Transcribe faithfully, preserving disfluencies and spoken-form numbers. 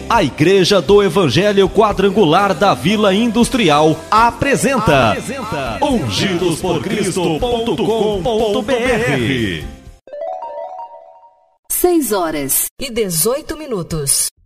A Igreja do Evangelho Quadrangular da Vila Industrial apresenta, apresenta ungidos por cristo ponto com ponto br. seis horas e dezoito minutos.